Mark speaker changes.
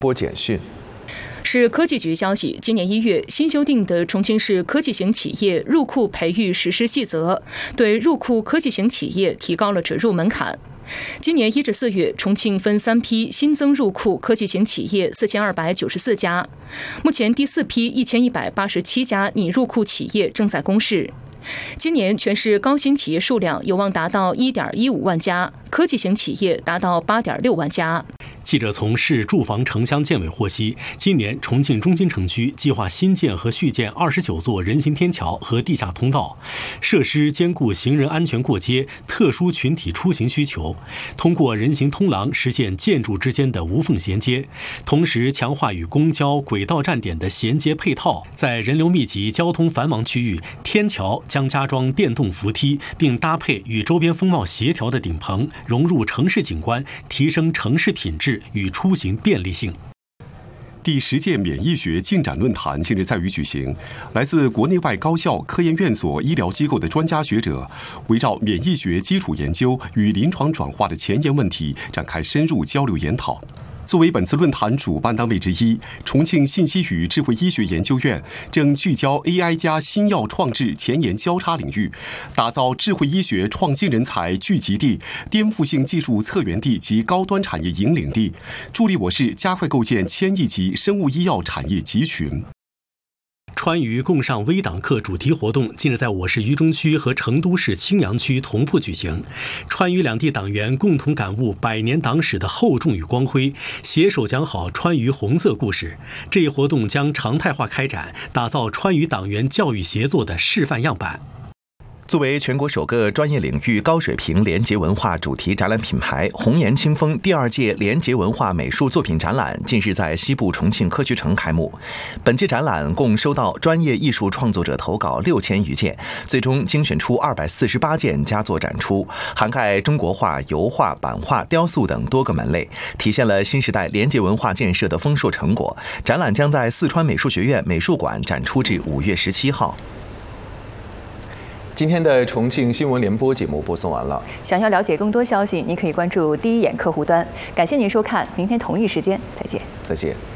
Speaker 1: 播简讯。
Speaker 2: 市科技局消息，今年1月新修订的《重庆市科技型企业入库培育实施细则》对入库科技型企业提高了准入门槛。今年1至4月，重庆分3批新增入库科技型企业4294家，目前第4批1187家拟入库企业正在公示。今年全市高新企业数量有望达到1.15万家，科技型企业达到8.6万家。
Speaker 3: 记者从市住房城乡建委获悉，今年重庆中心城区计划新建和续建29座人行天桥和地下通道，设施兼顾行人安全过街、特殊群体出行需求，通过人行通廊实现建筑之间的无缝衔接，同时强化与公交、轨道站点的衔接配套。在人流密集、交通繁忙区域，天桥将加装电动扶梯，并搭配与周边风貌协调的顶棚，融入城市景观，提升城市品质与出行便利性。
Speaker 4: 第10届免疫学进展论坛近日在渝举行，来自国内外高校、科研院所、医疗机构的专家学者，围绕免疫学基础研究与临床转化的前沿问题展开深入交流研讨。作为本次论坛主办单位之一，重庆信息与智慧医学研究院正聚焦 AI 加新药创制前沿交叉领域，打造智慧医学创新人才聚集地、颠覆性技术策源地及高端产业引领地，助力我市加快构建1000亿级生物医药产业集群。
Speaker 3: 川渝共上微党课主题活动近日在我市渝中区和成都市青羊区同步举行，川渝两地党员共同感悟100年党史的厚重与光辉，携手讲好川渝红色故事。这一活动将常态化开展，打造川渝党员教育协作的示范样板。
Speaker 5: 作为全国首个专业领域高水平廉洁文化主题展览品牌，红颜清风第2届廉洁文化美术作品展览近日在西部重庆科学城开幕。本届展览共收到专业艺术创作者投稿6000余件，最终精选出248件佳作展出，涵盖中国画、油画、版画、雕塑等多个门类，体现了新时代廉洁文化建设的丰硕成果。展览将在四川美术学院美术馆展出至5月17号。
Speaker 1: 今天的重庆新闻联播节目播送完了。
Speaker 6: 想要了解更多消息，您可以关注第一眼客户端。感谢您收看，明天同一时间再见。
Speaker 1: 再见。